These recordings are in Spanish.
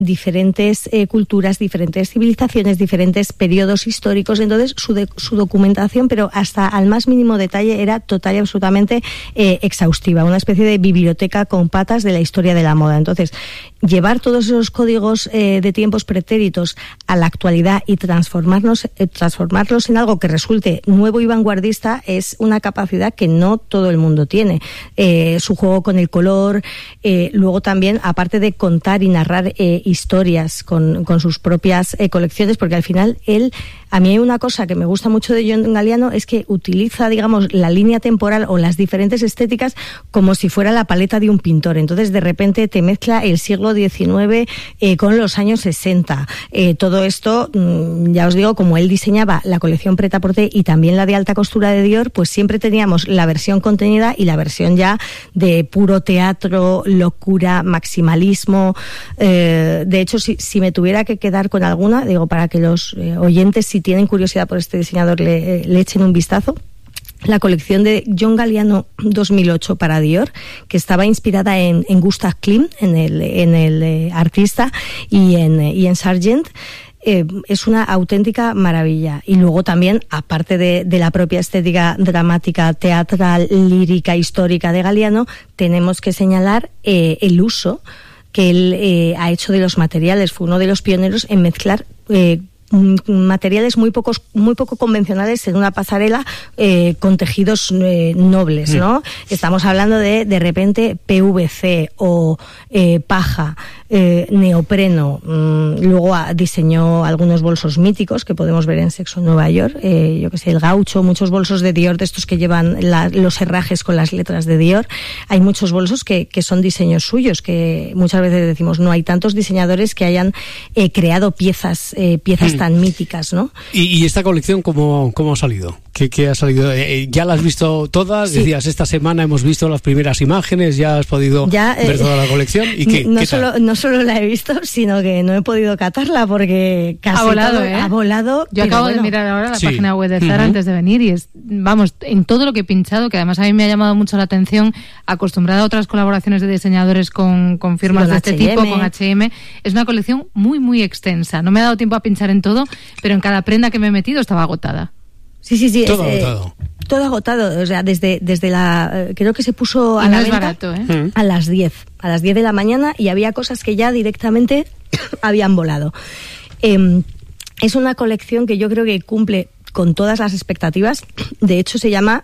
diferentes culturas, diferentes civilizaciones, diferentes periodos históricos. Entonces su documentación, pero hasta al más mínimo detalle, era total y absolutamente exhaustiva, una especie de biblioteca con patas de la historia de la moda. Entonces, llevar todos esos códigos de tiempos pretéritos a la actualidad y transformarlos en algo que resulte nuevo y vanguardista es una capacidad que no todo el mundo tiene. Su juego con el color, luego también, aparte de contar y narrar historias con sus propias colecciones, porque al final a mí hay una cosa que me gusta mucho de John Galliano, es que utiliza, digamos, la línea temporal o las diferentes estéticas como si fuera la paleta de un pintor. Entonces, de repente te mezcla el siglo XIX con los años 60. Todo esto, ya os digo, como él diseñaba la colección Pret-a-Porter y también la de alta costura de Dior, pues siempre teníamos la versión contenida y la versión ya de puro teatro, locura, maximalismo. De hecho, si me tuviera que quedar con alguna, digo, para que los oyentes, si tienen curiosidad por este diseñador, le echen un vistazo. La colección de John Galliano 2008 para Dior, que estaba inspirada en Gustav Klimt, en el artista, y en Sargent. Es una auténtica maravilla. Y luego también, aparte de la propia estética dramática, teatral, lírica, histórica de Galliano, tenemos que señalar el uso que él ha hecho de los materiales. Fue uno de los pioneros en mezclar materiales muy poco convencionales en una pasarela con tejidos nobles, ¿no? Estamos hablando de repente PVC o paja, neopreno. Luego diseñó algunos bolsos míticos que podemos ver en Sexo en Nueva York, yo que sé, el gaucho, muchos bolsos de Dior, de estos que llevan los herrajes con las letras de Dior. Hay muchos bolsos que son diseños suyos, que muchas veces decimos, no hay tantos diseñadores que hayan creado piezas tan míticas, ¿no? ¿Y esta colección cómo ha salido? ¿Qué ha salido? ¿Ya la has visto todas? Sí. Decías, esta semana hemos visto las primeras imágenes, ¿ya has podido ver toda la colección? ¿Y qué tal? No solo la he visto, sino que no he podido catarla porque casi ha volado. Yo acabo de mirar ahora la página web de Zara antes de venir y en todo lo que he pinchado, que además a mí me ha llamado mucho la atención, acostumbrada a otras colaboraciones de diseñadores con firmas de este tipo, con H&M, es una colección muy, muy extensa. No me ha dado tiempo a pinchar en todo, pero en cada prenda que me he metido estaba agotada. Sí. Todo agotado. Todo agotado, o sea, desde creo que se puso a la venta barato, a las 10 de la mañana, y había cosas que ya directamente habían volado. Es una colección que yo creo que cumple con todas las expectativas. De hecho, se llama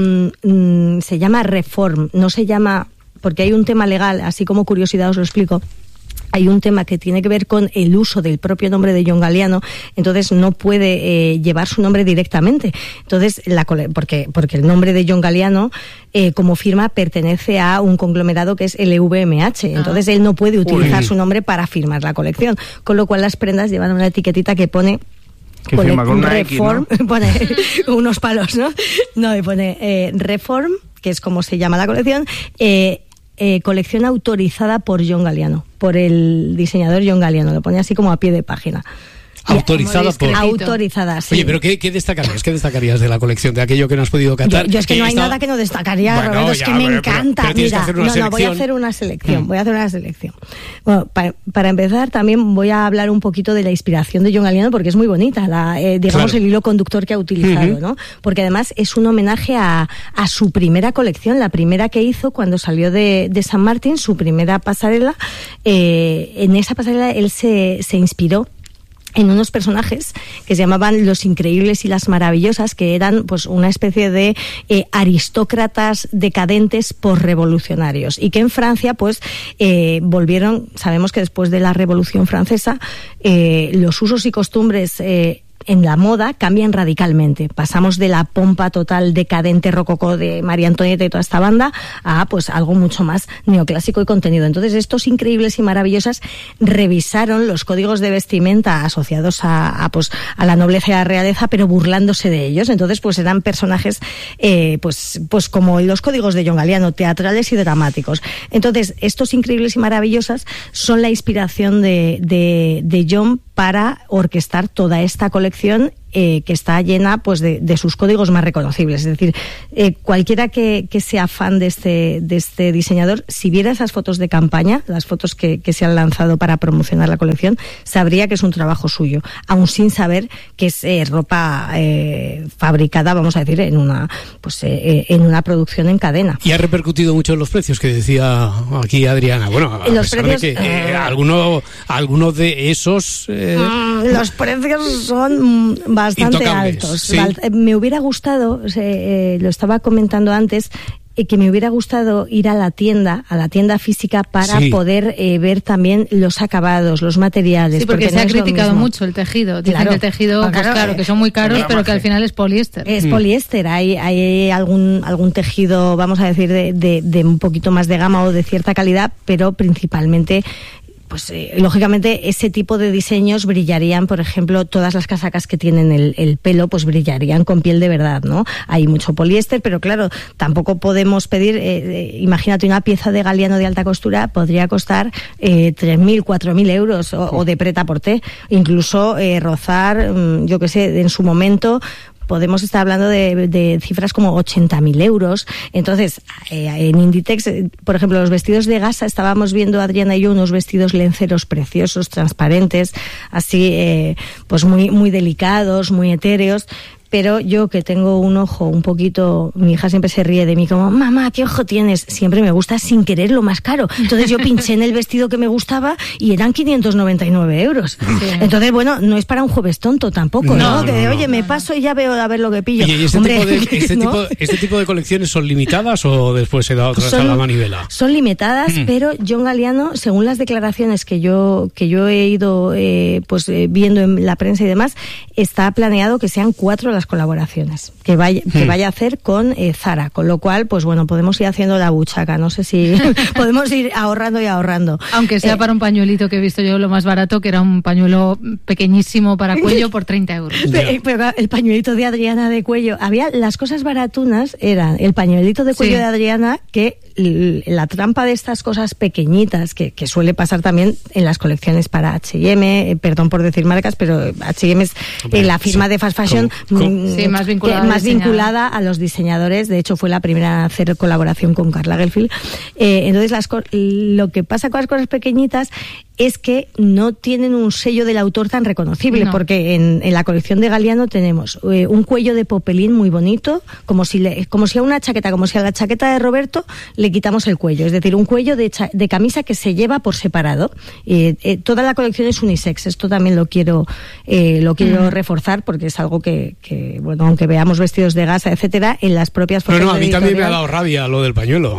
Reform, no se llama, porque hay un tema legal, así como curiosidad os lo explico. Hay un tema que tiene que ver con el uso del propio nombre de John Galliano, entonces no puede llevar su nombre directamente. Entonces, porque el nombre de John Galliano como firma pertenece a un conglomerado que es LVMH, entonces él no puede utilizar su nombre para firmar la colección, con lo cual las prendas llevan una etiquetita que pone con Reform, ¿no? Pone unos palos, ¿no? No, y pone Reform, que es como se llama la colección, colección autorizada por John Galliano, por el diseñador John Galliano, lo pone así como a pie de página. Autorizada, sí. Oye, pero ¿qué destacarías? ¿Qué destacarías de la colección, de aquello que no has podido catar? Yo es que no hay nada que no destacaría, bueno, Roberto, es que me encanta. Mira, voy a hacer una selección. Bueno, para empezar, también voy a hablar un poquito de la inspiración de John Galliano, porque es muy bonita, el hilo conductor que ha utilizado, ¿no? Porque además es un homenaje a su primera colección, la primera que hizo cuando salió de San Martín, su primera pasarela. En esa pasarela él se inspiró en unos personajes que se llamaban los Increíbles y las Maravillosas, que eran pues una especie de aristócratas decadentes posrevolucionarios, y que en Francia pues volvieron. Sabemos que después de la Revolución Francesa los usos y costumbres en la moda cambian radicalmente. Pasamos de la pompa total decadente rococó de María Antonieta y toda esta banda a pues algo mucho más neoclásico y contenido. Entonces estos Increíbles y Maravillosas revisaron los códigos de vestimenta asociados a la nobleza y a la realeza, pero burlándose de ellos. Entonces pues eran personajes pues como los códigos de John Galliano, teatrales y dramáticos. Entonces estos Increíbles y Maravillosas son la inspiración de John para orquestar toda esta colección que está llena pues de sus códigos más reconocibles. Es decir, cualquiera que sea fan de este diseñador, si viera esas fotos de campaña, las fotos que se han lanzado para promocionar la colección, sabría que es un trabajo suyo, aun sin saber que es ropa fabricada, vamos a decir, en una producción en cadena. Y ha repercutido mucho en los precios que decía aquí Adriana. Bueno, a los pesar precios, de que algunos de esos los precios son bastante altos. ¿Sí? Me hubiera gustado, lo estaba comentando antes, que me hubiera gustado ir a la tienda física para poder ver también los acabados, los materiales. Sí, porque se ha criticado mucho el tejido. Dicen que el tejido, pues claro, que son muy caros, pero que al final es poliéster. Es poliéster. Hay algún tejido, vamos a decir, de un poquito más de gama o de cierta calidad, pero principalmente pues lógicamente ese tipo de diseños brillarían, por ejemplo, todas las casacas que tienen el pelo, pues brillarían con piel de verdad, ¿no? Hay mucho poliéster, pero claro, tampoco podemos pedir, imagínate una pieza de Galliano de alta costura, podría costar 3.000, 4.000 euros o de prêt-à-porter, incluso rozar, yo qué sé, en su momento podemos estar hablando de cifras como 80.000 euros. Entonces, en Inditex, por ejemplo, los vestidos de gasa, estábamos viendo Adriana y yo unos vestidos lenceros preciosos, transparentes, así, pues muy, muy delicados, muy etéreos. Pero yo, que tengo un ojo un poquito, mi hija siempre se ríe de mí como, mamá, ¿qué ojo tienes? Siempre me gusta sin querer lo más caro. Entonces yo pinché en el vestido que me gustaba y eran 599 euros. Sí. Entonces, bueno, no es para un jueves tonto tampoco, ¿no? Oye, me paso y ya veo a ver lo que pillo. Oye, ¿y este tipo de colecciones son limitadas o después se da otra vez a la manivela? Son limitadas, pero John Galliano, según las declaraciones que yo he ido viendo en la prensa y demás, está planeado que sean 4 las colaboraciones que vaya a hacer con Zara, con lo cual, pues bueno, podemos ir haciendo la buchaca, no sé si podemos ir ahorrando y ahorrando. Aunque sea para un pañuelito que he visto yo lo más barato, que era un pañuelo pequeñísimo para cuello por 30 euros. Pero el pañuelito de Adriana de cuello, había las cosas baratunas, eran el pañuelito de cuello de Adriana, que la trampa de estas cosas pequeñitas, que suele pasar también en las colecciones para H&M, perdón por decir marcas, pero H&M es la firma de fast fashion más vinculada a los diseñadores. De hecho, fue la primera a hacer colaboración con Karl Lagerfeld. Entonces, lo que pasa con las cosas pequeñitas es que no tienen un sello del autor tan reconocible, porque en la colección de Galliano tenemos un cuello de popelín muy bonito, como si a una chaqueta, como si a la chaqueta de Roberto le quitamos el cuello, es decir, un cuello de camisa que se lleva por separado. Toda la colección es unisex, esto también lo quiero reforzar, porque es algo que bueno, aunque veamos vestidos de gasa, etcétera, en las propias fotos. No, a mí también me ha dado rabia lo del pañuelo.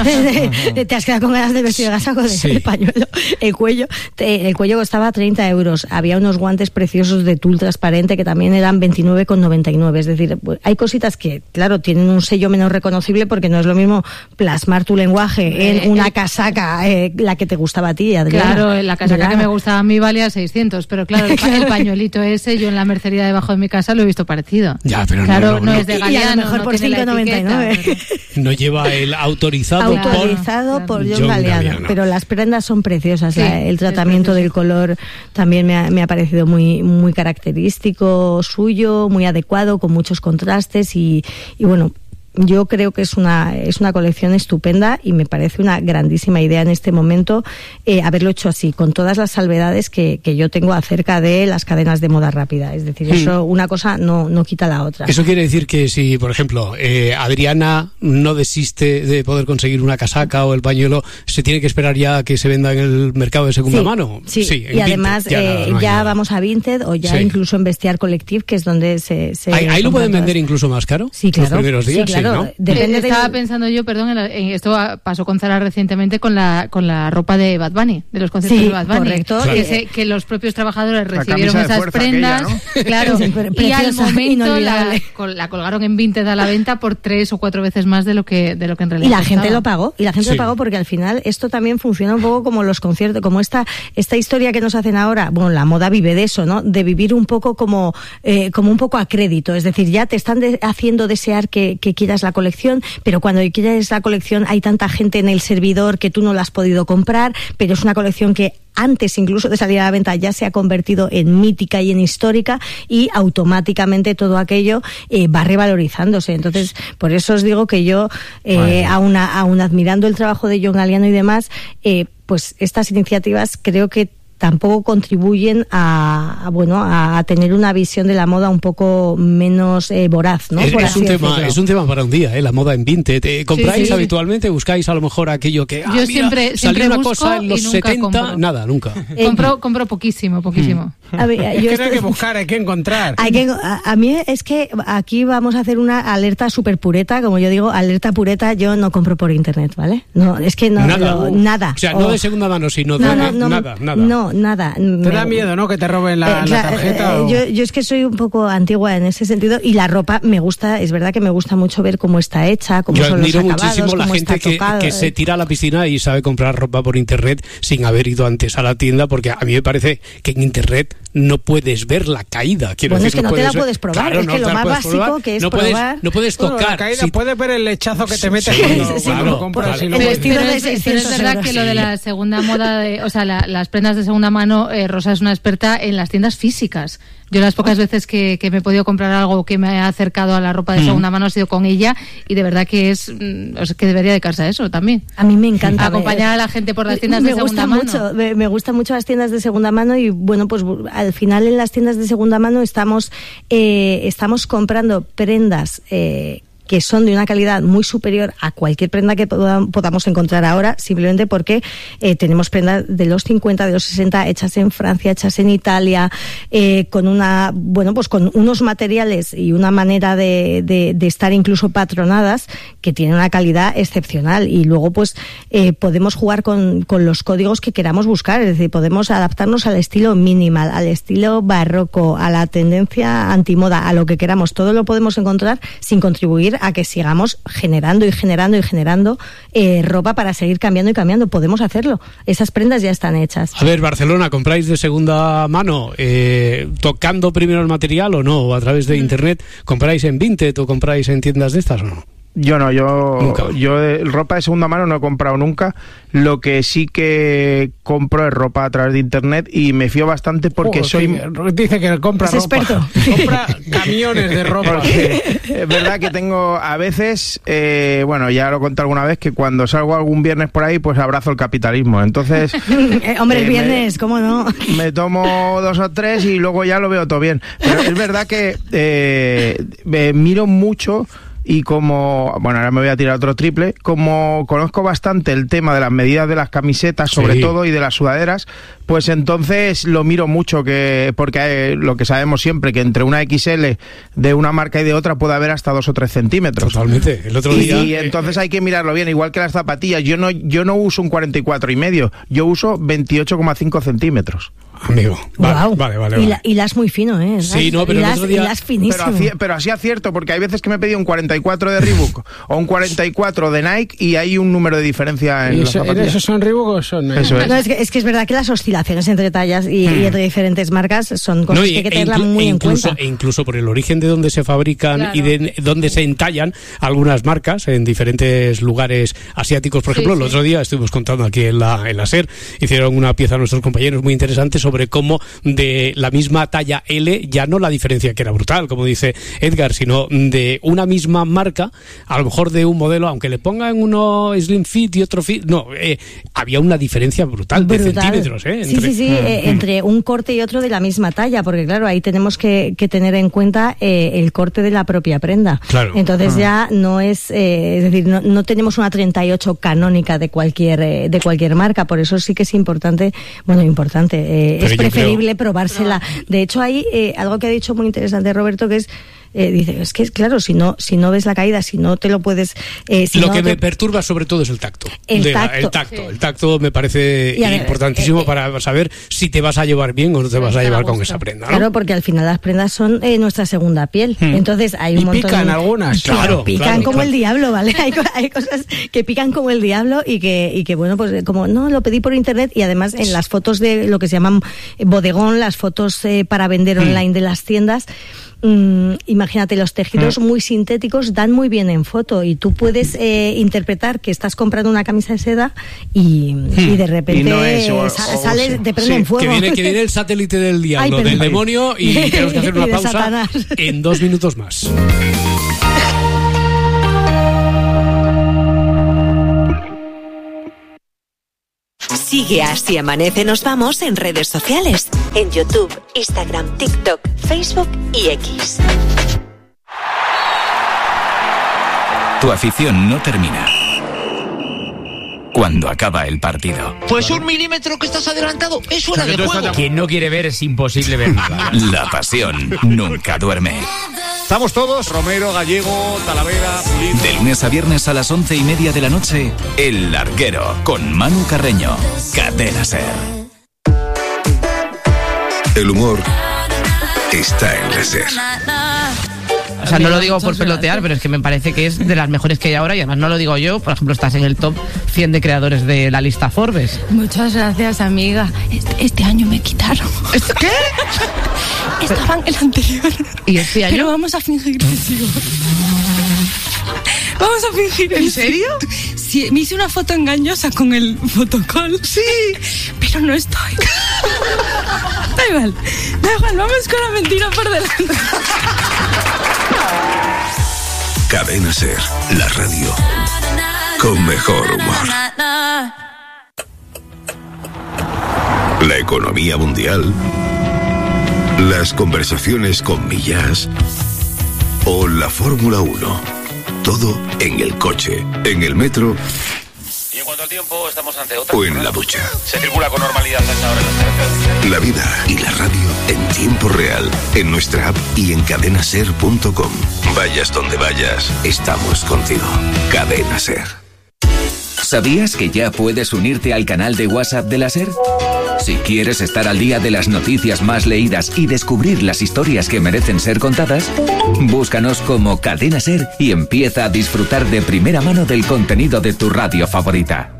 Sí. Te has quedado con ganas de vestido de gasa con el pañuelo, el cuello. El cuello costaba 30 euros. Había unos guantes preciosos de tul transparente que también eran 29,99. Es decir, hay cositas que, claro, tienen un sello menos reconocible, porque no es lo mismo plasmar tu lenguaje en una casaca, la que te gustaba a ti, Adriana. Claro, la casaca que me gustaba a mí valía 600, pero claro, el pañuelito ese, yo en la mercería debajo de mi casa lo he visto parecido. Ya, pero claro, no es de Galliano, y a lo mejor por 5,99. No lleva el autorizado por John Galliano. Pero las prendas son preciosas. Sí, el tratamiento del color también me ha parecido muy, muy característico suyo, muy adecuado, con muchos contrastes y bueno, yo creo que es una colección estupenda y me parece una grandísima idea en este momento haberlo hecho así, con todas las salvedades que yo tengo acerca de las cadenas de moda rápida. Es decir, eso, una cosa no quita la otra. Eso quiere decir que si, por ejemplo, Adriana no desiste de poder conseguir una casaca o el pañuelo, ¿se tiene que esperar ya a que se venda en el mercado de segunda mano? Sí, y además ya vamos a Vinted o ya incluso en Vestiaire Collective, que es donde se ¿Ahí lo pueden vender incluso más caro? Sí, claro. Los primeros días, sí, claro. ¿no? Estaba pensando yo, perdón, esto pasó con Zara recientemente con la ropa de Bad Bunny, de los conciertos de Bad Bunny. Correcto. Claro. Que los propios trabajadores recibieron esas prendas, aquella, ¿no? Claro, y al momento la colgaron en Vinted a la venta por 3 o 4 veces más de lo que en realidad. Y la gente lo pagó, lo pagó, porque al final esto también funciona un poco como los conciertos, como esta historia que nos hacen ahora. Bueno, la moda vive de eso, ¿no? De vivir un poco como un poco a crédito, es decir, ya te están haciendo desear que quieras quieras la colección, pero cuando quieres la colección hay tanta gente en el servidor que tú no la has podido comprar, pero es una colección que antes incluso de salir a la venta ya se ha convertido en mítica y en histórica, y automáticamente todo aquello va revalorizándose. Entonces, por eso os digo que yo, aún admirando el trabajo de Jon Galliano y demás, pues estas iniciativas creo que tampoco contribuyen a tener una visión de la moda un poco menos voraz, ¿no? Es un tema para un día, la moda en Vinted. ¿Compráis habitualmente? ¿Buscáis a lo mejor aquello que yo siempre una busco cosa en los 70? Compro. Nada, nunca. Compro poquísimo. A ver, hay que buscar, hay que encontrar. A mí es que aquí vamos a hacer una alerta súper pureta, como yo digo, alerta pureta. Yo no compro por internet, ¿vale? No, es que no, nada. O sea, no de segunda mano, sino de nada. Nada. ¿Te da miedo, no, que te roben la tarjeta? Yo es que soy un poco antigua en ese sentido, y la ropa me gusta, es verdad que me gusta mucho ver cómo está hecha, cómo son los acabados. Yo admiro muchísimo la gente que se tira a la piscina y sabe comprar ropa por internet sin haber ido antes a la tienda, porque a mí me parece que en internet no puedes ver la caída. Es que no te la puedes probar, claro, es que lo más básico que es probar. No puedes tocar. La caída, puedes ver el lechazo que te metes cuando compras. Pero es verdad que lo de la segunda moda, las prendas de segunda mano, Rosa es una experta en las tiendas físicas. Yo las pocas veces que me he podido comprar algo que me ha acercado a la ropa de segunda mano ha sido con ella, y de verdad que que debería dedicarse a eso también. A mí me encanta acompañar a la gente por las tiendas de segunda mano. Me gustan mucho las tiendas de segunda mano, y bueno, pues al final en las tiendas de segunda mano estamos comprando prendas que son de una calidad muy superior a cualquier prenda que podamos encontrar ahora, simplemente porque tenemos prendas de los 50, de los 60, hechas en Francia, hechas en Italia, con con unos materiales y una manera de estar incluso patronadas que tienen una calidad excepcional. Y luego pues podemos jugar con los códigos que queramos buscar, es decir, podemos adaptarnos al estilo minimal, al estilo barroco, a la tendencia antimoda, a lo que queramos. Todo lo podemos encontrar sin contribuir a que sigamos generando ropa para seguir cambiando y cambiando. Podemos hacerlo. Esas prendas ya están hechas. A ver, Barcelona, ¿compráis de segunda mano tocando primero el material o no? ¿O a través de internet? ¿Compráis en Vinted o compráis en tiendas de estas o no? Yo ropa de segunda mano no he comprado nunca. Lo que sí que compro es ropa a través de internet, y me fío bastante porque dice que compra ropa. Es experto. Compra camiones de ropa. Porque es verdad que tengo a veces, ya lo conté alguna vez, que cuando salgo algún viernes por ahí, pues abrazo el capitalismo. Entonces, hombre, el viernes, ¿cómo no? Me tomo 2 o 3 y luego ya lo veo todo bien. Pero es verdad que me miro mucho. Y ahora me voy a tirar otro triple, como conozco bastante el tema de las medidas de las camisetas, sobre todo, y de las sudaderas, pues entonces lo miro mucho, porque lo que sabemos siempre, que entre una XL de una marca y de otra puede haber hasta 2 o 3 centímetros. Totalmente. El otro día... Y entonces hay que mirarlo bien, igual que las zapatillas. Yo no uso un 44,5, yo uso 28,5 centímetros. Amigo, vale. Y las muy fino, ¿eh? Sí, no, pero el otro día... las finísimo. Pero así acierto, porque hay veces que me he pedido un 44 de Reebok o un 44 de Nike y hay un número de diferencia en las zapatillas. ¿Esos son Reebok o son Nike? Eso es. No, es que es verdad que las oscilaciones entre tallas y entre diferentes marcas son cosas que hay que tenerlas muy en cuenta. E incluso por el origen de donde se fabrican y de donde se entallan algunas marcas en diferentes lugares asiáticos. Por ejemplo, el otro día estuvimos contando aquí en la SER, hicieron una pieza a nuestros compañeros muy interesante sobre cómo de la misma talla L, ya no la diferencia que era brutal, como dice Edgar, sino de una misma marca, a lo mejor de un modelo, aunque le pongan uno slim fit y otro fit, había una diferencia brutal. De centímetros, entre un corte y otro de la misma talla, porque claro, ahí tenemos que tener en cuenta el corte de la propia prenda. Claro. Entonces ya no es decir, no tenemos una 38 canónica de cualquier marca, por eso sí que es importante, es preferible probársela. De hecho, hay algo que ha dicho muy interesante Roberto, que es dice, es que claro, si no ves la caída, si no te lo puedes... me perturba sobre todo es el tacto. El tacto me parece importantísimo para saber si te vas a llevar bien o no te vas a llevar con esa prenda, ¿no? Claro, porque al final las prendas son nuestra segunda piel. Entonces hay un montón... pican algunas. Pican como el diablo, ¿vale? Hay cosas que pican como el diablo y que bueno, pues como no, lo pedí por internet, y además en las fotos de lo que se llaman bodegón, las fotos para vender online de las tiendas, imagínate, los tejidos muy sintéticos dan muy bien en foto y tú puedes interpretar que estás comprando una camisa de seda y de repente sale, te prende en fuego. Que viene el satélite del diablo, del demonio, y tenemos que hacer una pausa en 2 minutos más. Sigue a Así Amanece Nos Vamos en redes sociales, en YouTube, Instagram, TikTok, Facebook y X. Tu afición no termina cuando acaba el partido. Pues 1 milímetro que estás adelantado es fuera de juego. Quien no quiere ver es imposible ver nada. La pasión nunca duerme. Estamos todos, Romero, Gallego, Talavera, Pulido. De lunes a viernes a las 11:30 de la noche, El Larguero, con Manu Carreño. Cadena SER. El humor está en la SER. O sea, no lo digo por pelotear, pero es que me parece que es de las mejores que hay ahora, y además no lo digo yo. Por ejemplo, estás en el top 100 de creadores de la lista Forbes. Muchas gracias, amiga. Este año me quitaron. ¿Qué? Estaba en el anterior. ¿Y este año? Pero vamos a fingir que sigo. Vamos a fingir. ¿En serio? Sí, me hice una foto engañosa con el fotocall. Sí. Pero no estoy. Da igual, vamos con la mentira por delante. Cadena SER, la radio con mejor humor. La economía mundial, las conversaciones con Millás o la Fórmula 1. Todo en el coche, en el metro. Y en cuanto al tiempo, estamos ante otra. O en la ducha. Se circula con normalidad a esta hora en las carreteras. La vida y la radio en tiempo real, en nuestra app y en cadenaser.com. Vayas donde vayas, estamos contigo. Cadena SER. ¿Sabías que ya puedes unirte al canal de WhatsApp de la SER? Si quieres estar al día de las noticias más leídas y descubrir las historias que merecen ser contadas, búscanos como Cadena SER y empieza a disfrutar de primera mano del contenido de tu radio favorita.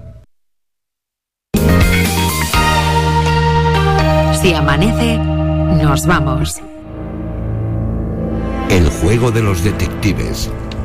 Si amanece, nos vamos. El juego de los detectives.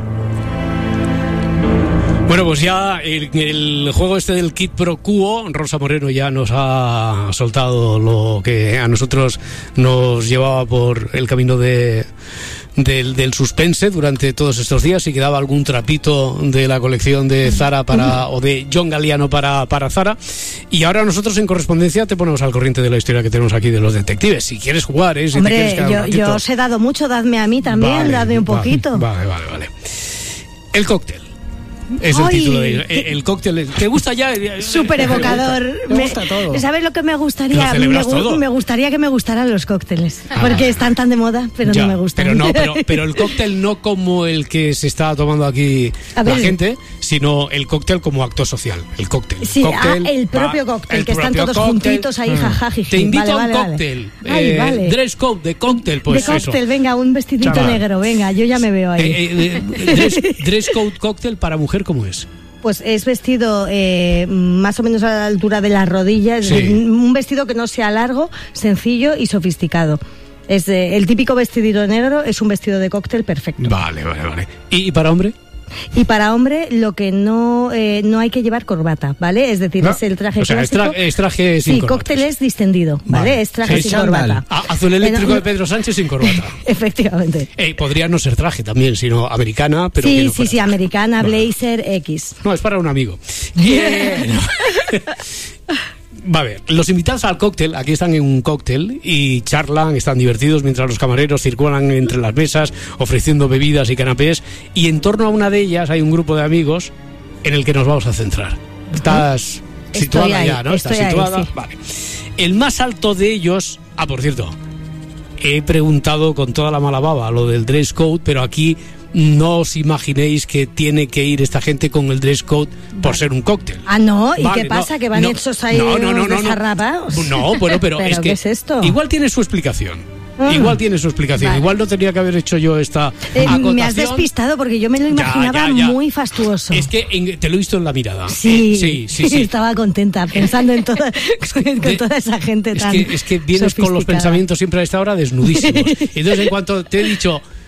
Bueno, pues ya el juego este del Quid Pro Quo, Rosa Moreno ya nos ha soltado lo que a nosotros nos llevaba por el camino del del suspense durante todos estos días y quedaba algún trapito de la colección de Zara o de John Galliano para Zara. Y ahora nosotros en Correspondencia te ponemos al corriente de la historia que tenemos aquí de los detectives. Si quieres jugar, si hombre, te quieres quedar un ratito. Yo os he dado mucho, dadme a mí también, dadme un poquito. Vale. El cóctel. Es el título de el cóctel. ¿Te gusta ya? Súper evocador. Me gusta todo. ¿Sabes lo que me gustaría? Me gustaría que me gustaran los cócteles. Porque están tan de moda, pero ya, no me gustan. Pero el cóctel no como el que se está tomando aquí la gente, sino el cóctel como acto social. El cóctel. Sí, el propio cóctel, que están todos juntitos ahí, jajaji. Te invito a un cóctel. Dress code de cóctel, pues de cóctel, eso. Venga, un vestidito negro, venga, yo ya me veo ahí. Dress code cóctel para mujer. ¿Cómo es? Pues es vestido más o menos a la altura de las rodillas, un vestido que no sea largo, sencillo y sofisticado. Es el típico vestidito negro, es un vestido de cóctel perfecto. Vale. ¿Y para hombre? Y para hombre lo que no hay que llevar corbata, ¿vale? Es decir, es el traje clásico. Es traje sin corbata. Cóctel es distendido, ¿vale? Es traje sin corbata. Azul eléctrico de Pedro Sánchez sin corbata. Efectivamente. Podría no ser traje también, sino americana, pero sí, americana, blazer, X. No, es para un amigo. Va a ver, los invitados al cóctel, aquí están en un cóctel y charlan, están divertidos mientras los camareros circulan entre las mesas ofreciendo bebidas y canapés, y en torno a una de ellas hay un grupo de amigos en el que nos vamos a centrar. Estás situada ya, ¿no? ¿Estás situada? Sí. Vale. El más alto de ellos, por cierto, he preguntado con toda la mala baba lo del dress code, pero aquí no os imaginéis que tiene que ir esta gente con el dress code por ser un cóctel. ¿No? ¿Y qué pasa? ¿Que van hechos ahí desarrapados? No, bueno, pero es que ¿qué es esto? Igual tiene su explicación. Vale. Igual no tenía que haber hecho yo esta acotación. Me has despistado porque yo me lo imaginaba muy fastuoso. Es que te lo he visto en la mirada. Sí. Estaba contenta pensando en toda esa gente tan es que vienes con los pensamientos siempre a esta hora desnudísimos. Entonces, en cuanto te he dicho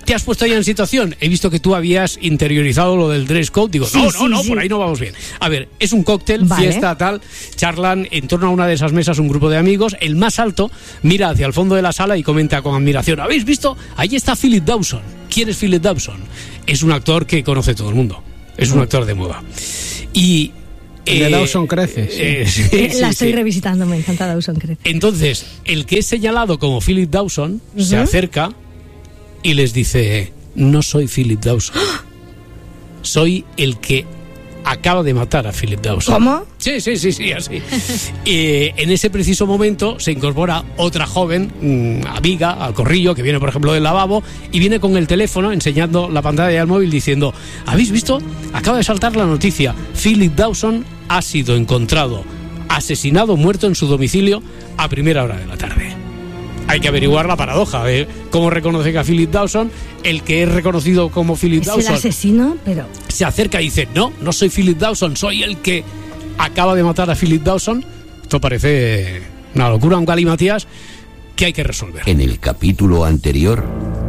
¿Te has puesto ya en situación? He visto que tú habías interiorizado lo del dress code. Digo, Sí, no, sí. por ahí no vamos bien. A ver, es un cóctel, Vale. fiesta, tal. Charlan en torno a una de esas mesas un grupo de amigos. El más alto mira hacia el fondo de la sala y comenta con admiración: ¿habéis visto? Ahí está Philip Dawson. ¿Quién es Philip Dawson? Es un actor que conoce todo el mundo. Es un actor de moda. Y... de Dawson crece. La estoy revisitando, me encanta Dawson crece. Entonces, el que es señalado como Philip Dawson se acerca y les dice: no soy Philip Dawson. Soy el que acaba de matar a Philip Dawson. ¿Cómo? Sí, así. En ese preciso momento se incorpora otra joven, amiga, al corrillo, que viene, por ejemplo, del lavabo, y viene con el teléfono enseñando la pantalla del móvil diciendo: ¿habéis visto? Acaba de saltar la noticia. Philip Dawson ha sido encontrado asesinado, muerto en su domicilio a primera hora de la tarde. Hay que averiguar la paradoja de cómo reconoce a Philip Dawson. El que es reconocido como Philip Es Dawson el asesino, pero... se acerca y dice: no soy Philip Dawson, soy el que acaba de matar a Philip Dawson. Esto parece una locura, un galimatías que hay que resolver. En el capítulo anterior...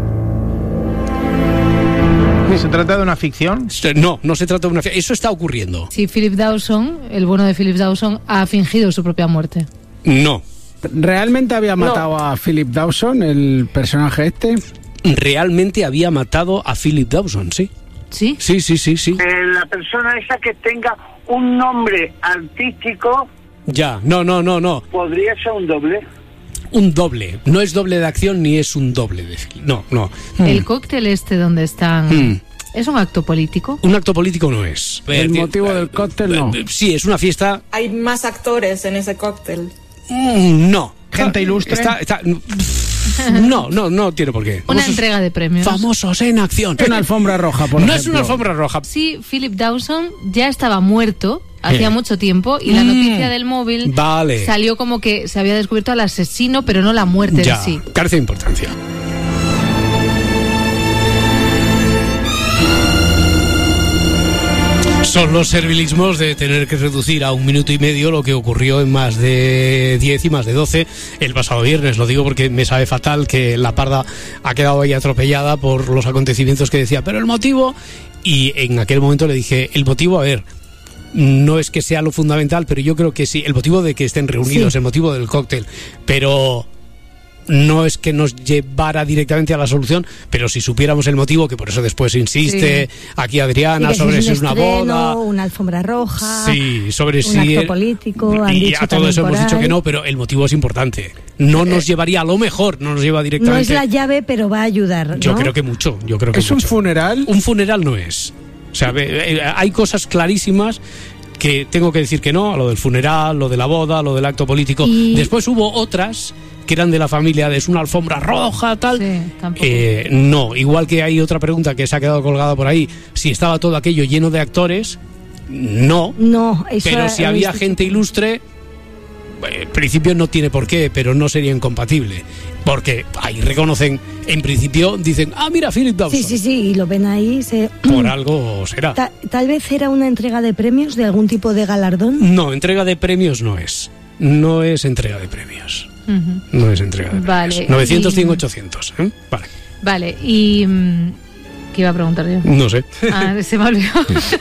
¿Se trata de una ficción? No se trata de una ficción. Eso está ocurriendo. Sí, Philip Dawson, el bueno de Philip Dawson, ha fingido su propia muerte. No. ¿Realmente había matado a Philip Dawson, el personaje este? Realmente había matado a Philip Dawson, sí. ¿Sí? Sí. La persona esa que tenga un nombre artístico... Ya, no. ¿Podría ser un doble? Un doble. No es doble de acción ni es un doble de... No. El cóctel este donde están... ¿Es un acto político? Un acto político no es. El motivo del cóctel no. Sí, es una fiesta... Hay más actores en ese cóctel. No. ¿Gente ilustre? No tiene por qué. Una entrega de premios. Famosos en acción. Una alfombra roja, por ejemplo. No es una alfombra roja. Sí, Philip Dawson ya estaba muerto hacía mucho tiempo y la noticia del móvil salió como que se había descubierto al asesino, pero no la muerte en sí. Carece de importancia. Son los servilismos de tener que reducir a 1 minuto y medio lo que ocurrió en más de 10 y más de 12 el pasado viernes. Lo digo porque me sabe fatal que la parda ha quedado ahí atropellada por los acontecimientos que decía, pero el motivo... Y en aquel momento le dije, el motivo, a ver, no es que sea lo fundamental, pero yo creo que sí, el motivo de que estén reunidos, el motivo del cóctel, pero... no es que nos llevara directamente a la solución, pero si supiéramos el motivo, que por eso después insiste aquí Adriana, sobre si es una boda, una alfombra roja, sobre un acto político, y a todo eso hemos dicho que no, pero el motivo es importante. No nos llevaría a lo mejor, no nos lleva directamente. No es la llave, pero va a ayudar, ¿no? Yo creo que mucho. ¿Es un funeral? Un funeral no es. O sea, hay cosas clarísimas que tengo que decir que no, a lo del funeral, lo de la boda, lo del acto político. Después hubo otras que eran de la familia de es una alfombra roja, tal. No, igual que hay otra pregunta que se ha quedado colgada por ahí, si estaba todo aquello lleno de actores, no. Eso pero si había gente ilustre, en principio no tiene por qué, pero no sería incompatible. Porque ahí reconocen, en principio dicen, mira, Philip Dawson. Sí, y lo ven ahí. Por algo será. Tal vez era una entrega de premios, de algún tipo de galardón. No, entrega de premios no es. No es entrega de premios. No es entrega de premios. 900, 100, 800. Vale, y... ¿qué iba a preguntar yo? No sé. Se me olvidó.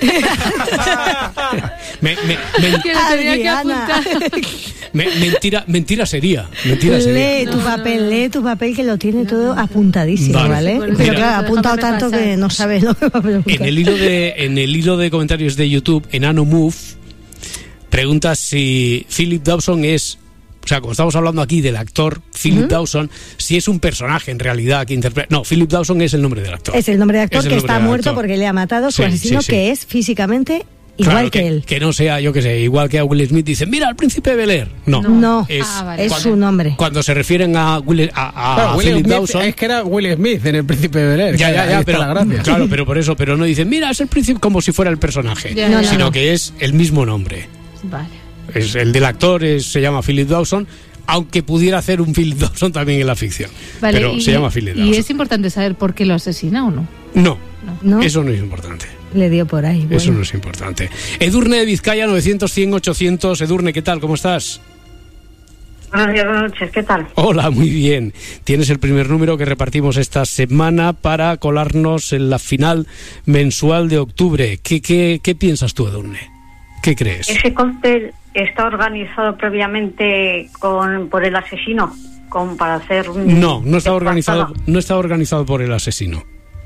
Que lo tenía que apuntar. Mentira sería. Lee tu papel que lo tiene todo apuntadísimo, ¿vale? Pero claro, ha apuntado tanto que no sabes lo que va a preguntar. En el hilo de comentarios de YouTube, Enano Move pregunta si Philip Dawson es... O sea, como estamos hablando aquí del actor Philip Dawson, si es un personaje en realidad que interpreta... No, Philip Dawson es el nombre del actor. Es el nombre del actor que está muerto porque le ha matado su asesino, que es físicamente igual que él. Que no sea, yo que sé, igual que a Will Smith dicen, mira, al príncipe de Bel-Air. No, es su nombre. Cuando se refieren a Philip Dawson... Es que era Will Smith en el príncipe de Bel-Air. Ya, pero, claro, pero por eso, pero no dicen, mira, es el príncipe, como si fuera el personaje, sino que es el mismo nombre. Vale. Es el del actor se llama Philip Dawson, aunque pudiera hacer un Philip Dawson también en la ficción. Vale, pero se llama Philip Dawson. ¿Y es importante saber por qué lo asesina o no? No, eso no es importante. Le dio por ahí. Eso no es importante. Edurne de Vizcaya, 900, 100, 800. Edurne, ¿qué tal? ¿Cómo estás? Buenas noches, ¿qué tal? Hola, muy bien. Tienes el primer número que repartimos esta semana para colarnos en la final mensual de octubre. ¿Qué piensas tú, Edurne? ¿Qué crees? ¿Ese cóctel está organizado previamente por el asesino? Para hacer un... No está organizado por el asesino.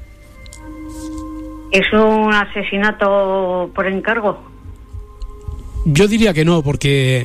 ¿Es un asesinato por encargo? Yo diría que no, porque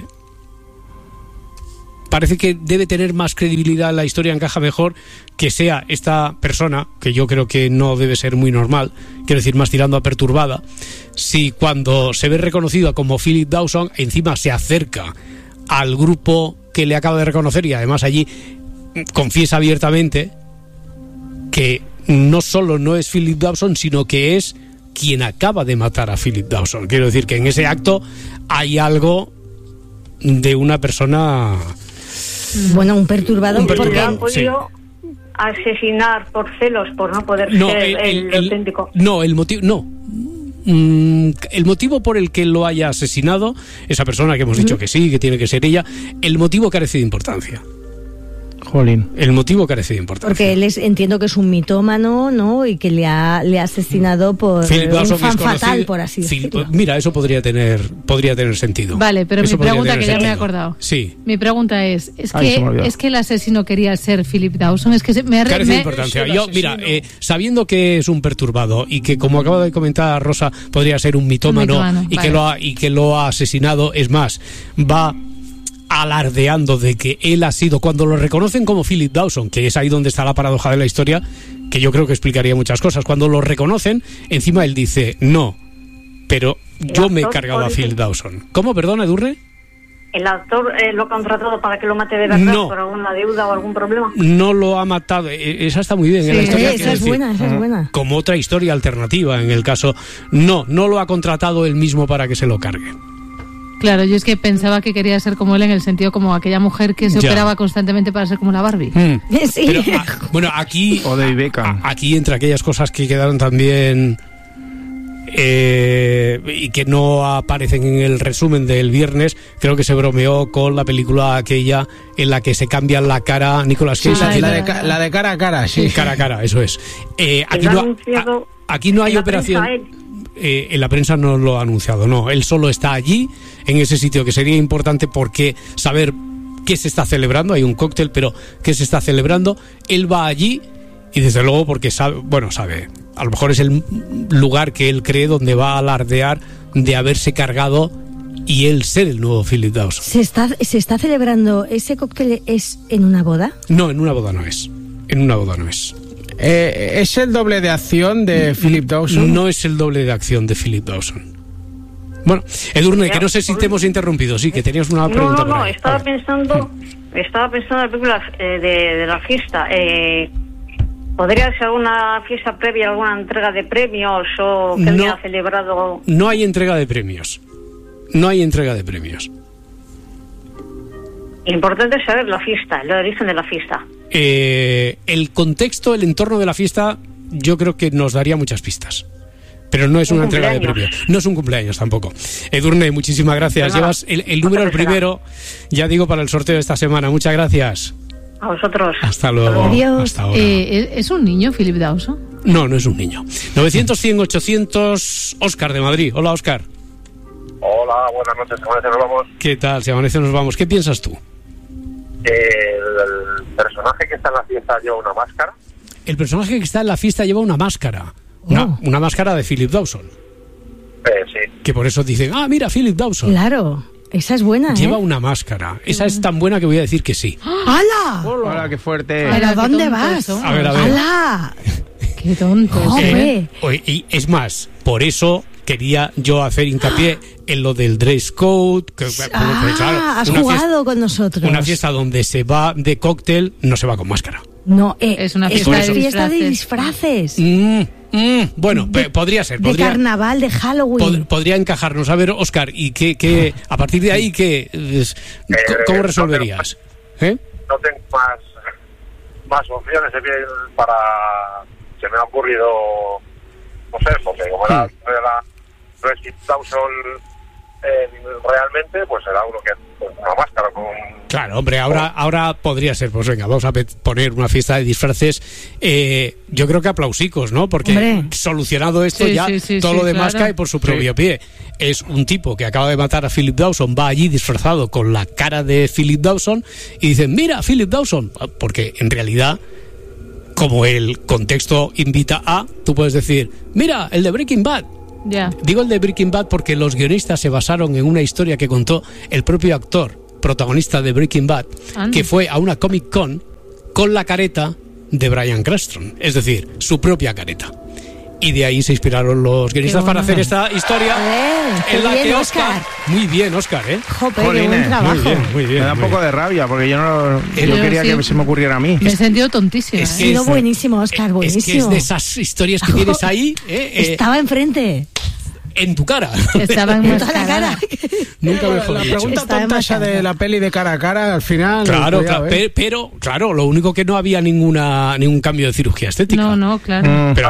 parece que debe tener más credibilidad, la historia encaja mejor que sea esta persona, que yo creo que no debe ser muy normal, quiero decir, más tirando a perturbada, si cuando se ve reconocida como Philip Dawson, encima se acerca al grupo que le acaba de reconocer y además allí confiesa abiertamente que no solo no es Philip Dawson, sino que es quien acaba de matar a Philip Dawson. Quiero decir que en ese acto hay algo de una persona... Bueno, un perturbado. Porque han podido asesinar por celos, por no poder ser el auténtico. No, el motivo... No. El motivo por el que lo haya asesinado, esa persona que hemos dicho que sí, que tiene que ser ella, el motivo carece de importancia. Jolín. El motivo carece de importancia. Porque él entiendo que es un mitómano, ¿no? Y que le ha asesinado por un fan fatal, por así decirlo. Mira, eso podría tener sentido. Vale, pero mi pregunta, que ya me he acordado. Sí. Mi pregunta es que el asesino quería ser Philip Dawson, es que carece de importancia. Yo, mira, sabiendo que es un perturbado y que, como acaba de comentar Rosa, podría ser un mitómano y vale, que lo ha asesinado, es más, va alardeando de que él ha sido, cuando lo reconocen como Philip Dawson, que es ahí donde está la paradoja de la historia, que yo creo que explicaría muchas cosas, cuando lo reconocen, encima él dice, no, pero yo me he cargado a Philip Dawson. ¿Cómo, perdona, Edurne? ¿El actor lo ha contratado para que lo mate de verdad por alguna deuda o algún problema? No lo ha matado, esa está muy bien. Sí, en la historia, esa es buena. Como otra historia alternativa, en el caso, no lo ha contratado él mismo para que se lo cargue. Claro, yo es que pensaba que quería ser como él en el sentido como aquella mujer que se operaba constantemente para ser como la Barbie. Sí. Pero, bueno, aquí o David Beckham. Aquí entre aquellas cosas que quedaron también y que no aparecen en el resumen del viernes, creo que se bromeó con la película aquella en la que se cambia la cara Nicolas Cage. La de cara a cara, sí. Cara a cara, eso es. Aquí no hay operación. En la prensa no lo ha anunciado, no. Él solo está allí, en ese sitio, que sería importante porque saber qué se está celebrando. Hay un cóctel, pero qué se está celebrando. Él va allí y desde luego porque sabe, a lo mejor es el lugar que él cree donde va a alardear de haberse cargado y él ser el nuevo Philip Dawson. ¿Se está celebrando ese cóctel es en una boda? No, en una boda no es. ¿Es el doble de acción de Philip Dawson? No es el doble de acción de Philip Dawson. Bueno, Edurne, que no sé si te hemos interrumpido, sí, que tenías una pregunta. No, estaba pensando en la película de la fiesta. ¿Podría ser alguna fiesta previa, alguna entrega de premios o que había celebrado? No hay entrega de premios. Lo importante es saber la fiesta, el origen de la fiesta. El contexto, el entorno de la fiesta, yo creo que nos daría muchas pistas. Pero no es una entrega de premios. No es un cumpleaños tampoco. Edurne, muchísimas gracias. Llevas el número el primero, ya digo, para el sorteo de esta semana. Muchas gracias. A vosotros. Hasta luego. Adiós. Hasta ahora. ¿Es un niño, Philip Dawson? No es un niño. 900-100-800, Óscar de Madrid. Hola, Óscar. Hola, buenas noches. ¿Se amanece nos vamos? ¿Qué tal? Si amanece nos vamos. ¿Qué piensas tú? El personaje que está en la fiesta lleva una máscara. El personaje que está en la fiesta lleva una máscara. Una máscara de Philip Dawson. Sí. Que por eso dicen, mira, Philip Dawson. Claro, esa es buena. Lleva una máscara. Esa es tan buena que voy a decir que sí. ¡Hala! Hola, qué fuerte. ¿Pero dónde vas? A ver. ¡Hala! ¡Qué tonto! Y es más, por eso quería yo hacer hincapié en lo del dress code. Has jugado con nosotros. Una fiesta donde se va de cóctel, no se va con máscara. No, es una fiesta de disfraces. Bueno, podría ser. De carnaval, de Halloween. Podría encajarnos. A ver, Óscar, ¿y qué a partir de ahí cómo resolverías? No tengo más opciones para... Se me ha ocurrido, no sé, porque como era Philip Dawson realmente, pues era uno que pues una máscara con... Claro, hombre, ahora podría ser, pues venga, vamos a poner una fiesta de disfraces, yo creo que aplausicos, ¿no? Porque solucionado esto todo lo demás cae por su propio pie. Es un tipo que acaba de matar a Philip Dawson, va allí disfrazado con la cara de Philip Dawson y dicen, mira, Philip Dawson, porque en realidad, como el contexto invita a, tú puedes decir, mira, el de Breaking Bad. Digo el de Breaking Bad porque los guionistas se basaron en una historia que contó el propio actor protagonista de Breaking Bad, que fue a una Comic Con con la careta de Bryan Cranston, es decir, su propia careta. Y de ahí se inspiraron los guionistas para hacer esta historia en la que Oscar... Muy bien, Oscar, ¿eh? Jope, qué buen trabajo. Muy bien. Me da un poco de rabia, porque yo quería que se me ocurriera a mí. Me he sentido tontísimo. Ha sido buenísimo, Oscar, buenísimo. Es que es de esas historias que tienes ahí... Estaba enfrente. En tu cara. Estaba en toda la cara. Nunca mejor la dicho. pregunta tonta esa de la peli de cara a cara, al final... Claro, pero claro, lo único que no había ningún cambio de cirugía estética. No, claro. Pero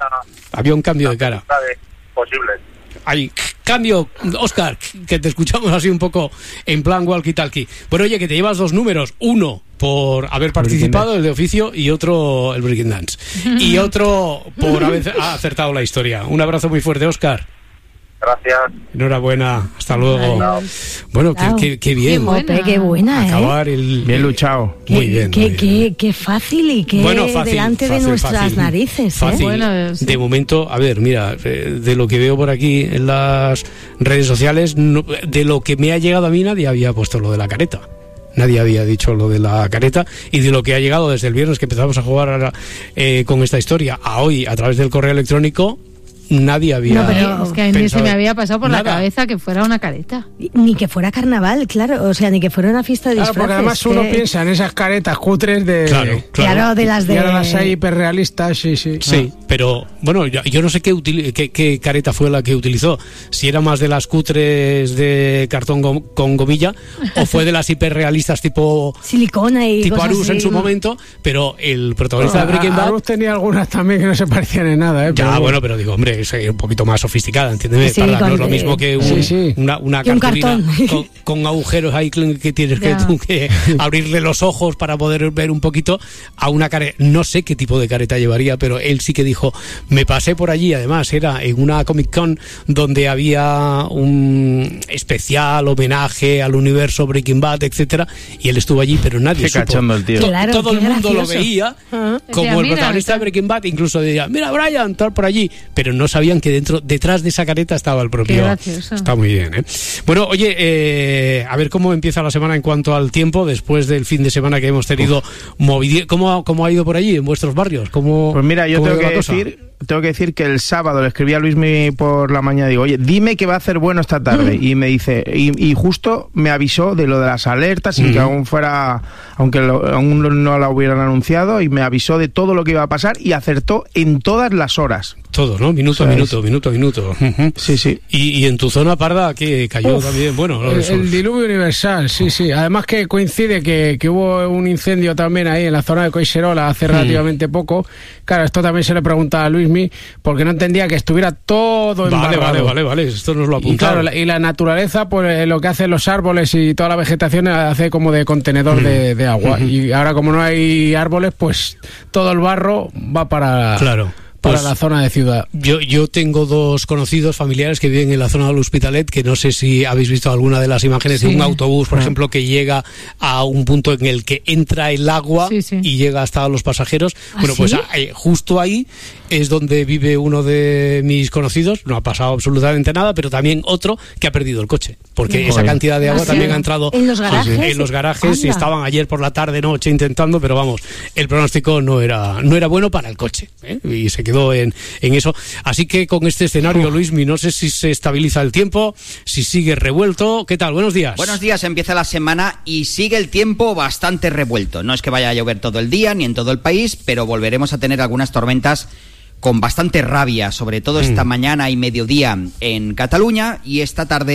había un cambio de cara. Posible. Hay cambio, Oscar, que te escuchamos así un poco en plan walkie-talkie. Bueno, oye, que te llevas 2 números. Uno por haber participado, el de oficio, y otro el Breaking Dance. Y otro por haber acertado la historia. Un abrazo muy fuerte, Oscar. Gracias. Enhorabuena, hasta luego. Adiós. Bueno, qué bien. Qué buena, acabar bien luchado. Muy bien. Qué fácil y qué delante de nuestras narices. Fácil. De momento, a ver, mira, de lo que veo por aquí en las redes sociales, de lo que me ha llegado a mí, nadie había puesto lo de la careta. Nadie había dicho lo de la careta, y de lo que ha llegado desde el viernes que empezamos a jugar con esta historia a hoy a través del correo electrónico, nadie había... No, pero es que a mí se me había pasado por nada. La cabeza que fuera una careta. Ni que fuera carnaval, claro, o sea, ni que fuera una fiesta de disfraces. Porque además uno piensa en esas caretas cutres de... Claro, de las de... Y ahora las hay hiperrealistas, sí. Sí, pero bueno, yo no sé qué careta fue la que utilizó. Si era más de las cutres de cartón con gomilla, o fue de las hiperrealistas tipo... silicona y tipo cosas Arús así. en su momento, pero el protagonista de Breaking Bad... Arús tenía algunas también que no se parecían en nada, ¿eh? Ya, bueno, pero digo, hombre, es un poquito más sofisticada, entiéndeme, Sí, no es lo mismo que una que un cartulina cartón. con agujeros ahí que tienes que abrirle los ojos para poder ver un poquito a una careta. No sé qué tipo de careta llevaría, pero él sí que dijo, me pasé por allí, además era en una Comic Con donde había un especial homenaje al universo Breaking Bad, etcétera, y él estuvo allí, pero nadie supo. Cachondo el tío. Claro, todo el mundo gracioso. lo veía como Decía, el protagonista de Breaking Bad, incluso decía, mira Brian, tal por allí, pero no sabían que detrás de esa careta estaba el propio. Qué gracioso. Está muy bien, ¿eh? Bueno, oye, a ver cómo empieza la semana en cuanto al tiempo, después del fin de semana que hemos tenido movido. ¿Cómo ha ido por allí, en vuestros barrios? Pues mira, yo tengo que decir que el sábado le escribí a Luismi por la mañana, digo, oye, dime que va a hacer bueno esta tarde, y me dice, y justo me avisó de lo de las alertas, sin que aún no la hubieran anunciado, y me avisó de todo lo que iba a pasar, y acertó en todas las horas. Todo, ¿no? Minuto a minuto. Sí. Y en tu zona, Parda, que cayó también, bueno... El diluvio universal, sí. Además que coincide que hubo un incendio también ahí en la zona de Coixerola hace relativamente poco. Claro, esto también se le preguntaba a Luismi, porque no entendía que estuviera todo embarrado. Vale, esto nos lo apuntamos. Y claro, y la naturaleza, pues lo que hacen los árboles y toda la vegetación hace como de contenedor de agua. Y ahora, como no hay árboles, pues todo el barro va para... Claro. Para la zona de ciudad. Yo tengo 2 conocidos familiares que viven en la zona del Hospitalet, que no sé si habéis visto alguna de las imágenes de un autobús, por ejemplo, que llega a un punto en el que entra el agua y llega hasta los pasajeros. Bueno, pues justo ahí es donde vive uno de mis conocidos. No ha pasado absolutamente nada, pero también otro que ha perdido el coche, porque esa cantidad de agua también ha entrado en los garajes. En los garajes, y estaban ayer por la tarde, noche intentando, pero vamos, el pronóstico no era bueno para el coche, y se quedó en eso. Así que con este escenario, Luismi, no sé si se estabiliza el tiempo, si sigue revuelto. ¿Qué tal? Buenos días. Buenos días, empieza la semana y sigue el tiempo bastante revuelto. No es que vaya a llover todo el día ni en todo el país, pero volveremos a tener algunas tormentas con bastante rabia, sobre todo esta mañana y mediodía en Cataluña, y esta tarde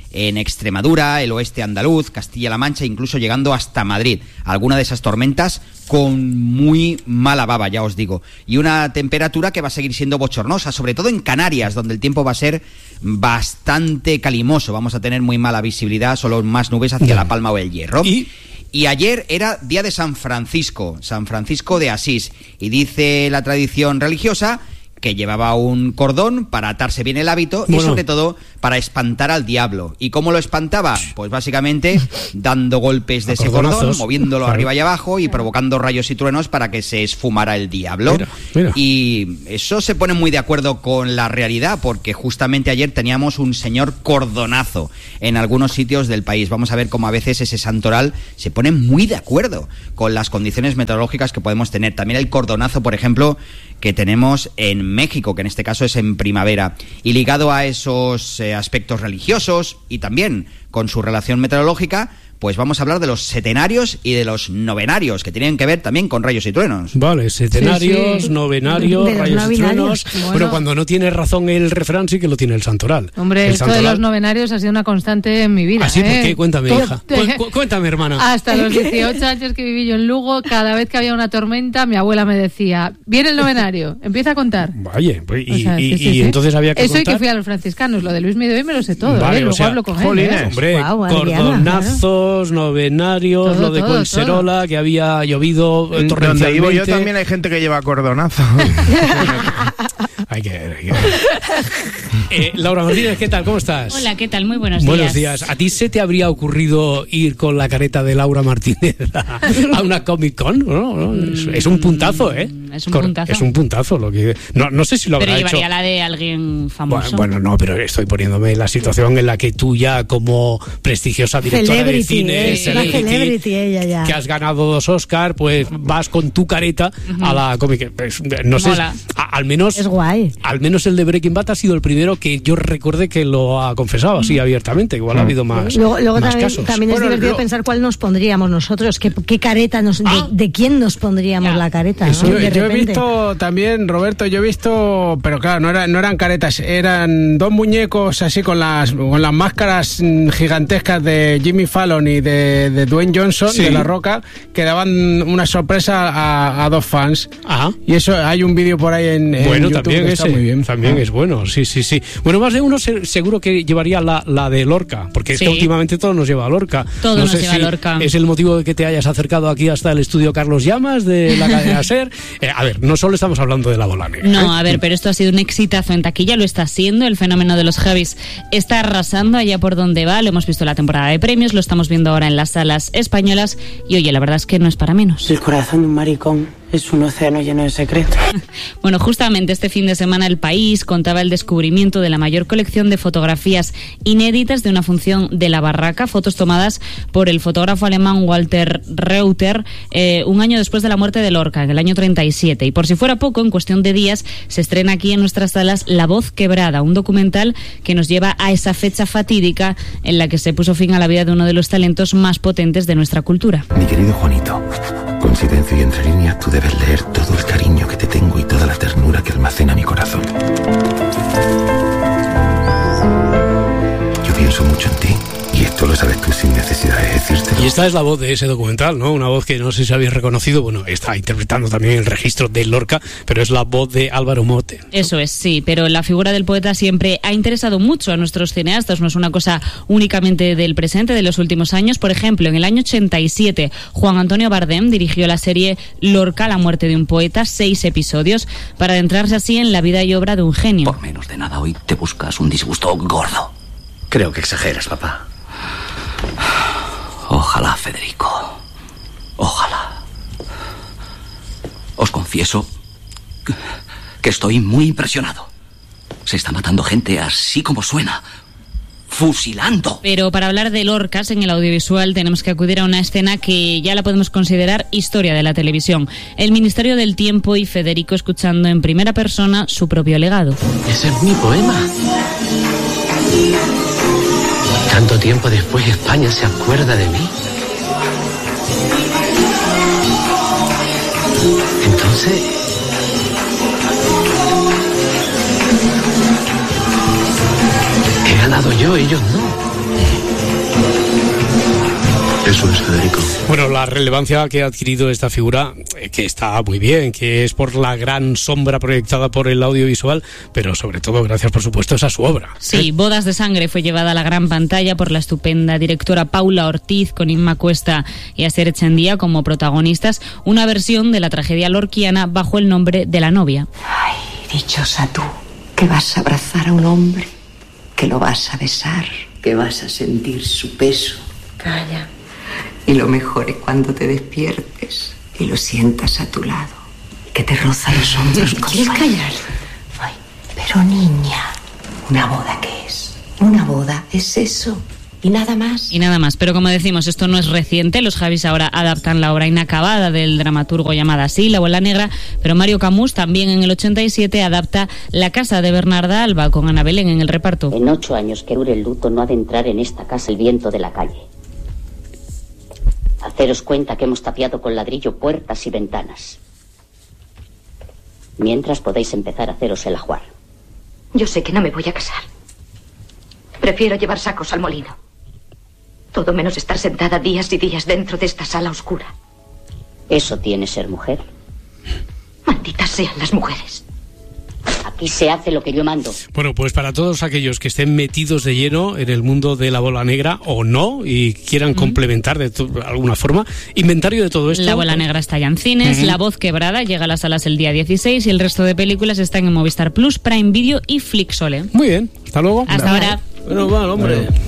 en Extremadura, el oeste andaluz, Castilla-La Mancha, incluso llegando hasta Madrid. Alguna de esas tormentas con muy mala baba, ya os digo. Y una temperatura que va a seguir siendo bochornosa, sobre todo en Canarias, donde el tiempo va a ser bastante calimoso. Vamos a tener muy mala visibilidad, solo más nubes hacia La Palma o El Hierro. Y ayer era día de San Francisco de Asís. Y dice la tradición religiosa que llevaba un cordón para atarse bien el hábito y sobre todo para espantar al diablo. ¿Y cómo lo espantaba? Pues básicamente dando golpes de ese cordón, moviéndolo arriba y abajo y provocando rayos y truenos para que se esfumara el diablo. Mira. Y eso se pone muy de acuerdo con la realidad, porque justamente ayer teníamos un señor cordonazo en algunos sitios del país. Vamos a ver cómo a veces ese santoral se pone muy de acuerdo con las condiciones meteorológicas que podemos tener. También el cordonazo, por ejemplo, que tenemos en México, que en este caso es en primavera. Y ligado a esos aspectos religiosos y también con su relación meteorológica, pues vamos a hablar de los setenarios y de los novenarios, que tienen que ver también con rayos y truenos. Vale, setenarios, novenarios, rayos y truenos. Bueno, cuando no tiene razón el refrán, sí que lo tiene el santoral. Hombre, esto de los novenarios ha sido una constante en mi vida. ¿Ah, sí? ¿Por qué? Cuéntame, hija. Cuéntame, hermana. Hasta los 18 años que viví yo en Lugo, cada vez que había una tormenta, mi abuela me decía, viene el novenario, empieza a contar. Vaya, pues, y entonces había que eso contar. Y que fui a los franciscanos, lo de Luis Mide hoy me lo sé todo, vale, luego hablo con él. Hombre, cordonazos, novenarios, lo de Colserola, que había llovido torrencialmente. Donde vivo yo también hay gente que lleva cordonazo. Hay que ver. Laura Martínez, ¿qué tal? ¿Cómo estás? Hola, ¿qué tal? Muy buenos días. Buenos días. ¿A ti se te habría ocurrido ir con la careta de Laura Martínez a una Comic Con? ¿No? Es un puntazo, ¿eh? Es un puntazo. Es un puntazo. Lo que, no sé si lo habrá hecho. Pero llevaría la de alguien famoso. Bueno, no, pero estoy poniéndome en la situación en la que tú ya, como prestigiosa directora de cine, celebrity, ella ya, que has ganado 2 Oscar, pues vas con tu careta a la Comic Con. No sé, al menos... Es guay. Al menos el de Breaking Bad ha sido el primero que yo recuerde que lo ha confesado así abiertamente. Igual ha habido más, luego más también, casos. También es divertido pensar cuál nos pondríamos nosotros, qué careta, de quién nos pondríamos la careta. ¿No? Yo he visto también, Roberto, pero claro, no eran caretas, eran 2 muñecos así con las máscaras gigantescas de Jimmy Fallon y de Dwayne Johnson, de La Roca, que daban una sorpresa a 2 fans. Ajá. Y eso, hay un vídeo por ahí en YouTube también que está muy bien. También es bueno, sí. Bueno, más de uno seguro que llevaría la de Lorca, porque es que últimamente todo nos lleva a Lorca. Todo nos lleva a Lorca. ¿Es el motivo de que te hayas acercado aquí hasta el estudio Carlos Llamas de la cadena SER? A ver, no solo estamos hablando de la bola negra. No, a ver, pero esto ha sido un exitazo en taquilla, lo está siendo. El fenómeno de los Javis está arrasando allá por donde va. Lo hemos visto en la temporada de premios, lo estamos viendo ahora en las salas españolas. Y oye, la verdad es que no es para menos. El corazón de un maricón es un océano lleno de secretos. Bueno, justamente este fin de semana El País contaba el descubrimiento de la mayor colección de fotografías inéditas de una función de La Barraca, fotos tomadas por el fotógrafo alemán Walter Reuter un año después de la muerte de Lorca, en el año 37. Y por si fuera poco, en cuestión de días se estrena aquí en nuestras salas La Voz Quebrada, un documental que nos lleva a esa fecha fatídica en la que se puso fin a la vida de uno de los talentos más potentes de nuestra cultura. Mi querido Juanito, con silencio y entre líneas tú debes leer todo el cariño que te tengo y toda la ternura que almacena mi corazón. Yo pienso mucho en ti y esto lo sabes tú sin necesidad de decírtelo. Y esta es la voz de ese documental, ¿no? Una voz que no sé si habéis reconocido. Bueno, está interpretando también el registro de Lorca, pero es la voz de Álvaro Mote. Eso es, sí, pero la figura del poeta siempre ha interesado mucho a nuestros cineastas. No es una cosa únicamente del presente, de los últimos años. Por ejemplo, en el año 87, Juan Antonio Bardem dirigió la serie Lorca, la muerte de un poeta, 6 episodios, para adentrarse así en la vida y obra de un genio. Por menos de nada hoy te buscas un disgusto gordo. Creo que exageras, papá. Ojalá, Federico. Ojalá. Os confieso que estoy muy impresionado. Se está matando gente así como suena. Fusilando. Pero para hablar de Lorcas en el audiovisual tenemos que acudir a una escena que ya la podemos considerar historia de la televisión. El Ministerio del Tiempo y Federico escuchando en primera persona su propio legado. Ese es mi poema. Tanto tiempo después España se acuerda de mí. Entonces... he ganado yo, ellos no. es, Federico? Bueno, la relevancia que ha adquirido esta figura, que está muy bien, que es por la gran sombra proyectada por el audiovisual, pero sobre todo gracias, por supuesto, a su obra. Sí, Bodas de Sangre fue llevada a la gran pantalla por la estupenda directora Paula Ortiz, con Inma Cuesta y Asier Echendía como protagonistas, una versión de la tragedia lorquiana bajo el nombre de La novia. Ay, dichosa tú, que vas a abrazar a un hombre, que lo vas a besar, que vas a sentir su peso. Calla. Y lo mejor es cuando te despiertes y lo sientas a tu lado, que te roza los hombros. ¿Quieres callar? Ay, pero niña, ¿una boda qué es? Una boda es eso. Y nada más. Y nada más. Pero como decimos, esto no es reciente. Los Javis ahora adaptan la obra inacabada del dramaturgo llamada así, La abuela negra. Pero Mario Camus también en el 87 adapta La casa de Bernarda Alba, con Ana Belén en el reparto. En 8 años que dure el luto no ha de entrar en esta casa el viento de la calle. Haceros cuenta que hemos tapiado con ladrillo puertas y ventanas. Mientras podéis empezar a haceros el ajuar. Yo sé que no me voy a casar. Prefiero llevar sacos al molino. Todo menos estar sentada días y días dentro de esta sala oscura. Eso tiene ser mujer. Malditas sean las mujeres. Aquí se hace lo que yo mando. Bueno, pues para todos aquellos que estén metidos de lleno en el mundo de La bola negra o no y quieran complementar de alguna forma, inventario de todo esto. La bola negra está ya en cines, La voz quebrada llega a las salas el día 16 y el resto de películas están en Movistar Plus, Prime Video y Flixole. Muy bien, hasta luego. Hasta ahora. Bueno, va, hombre.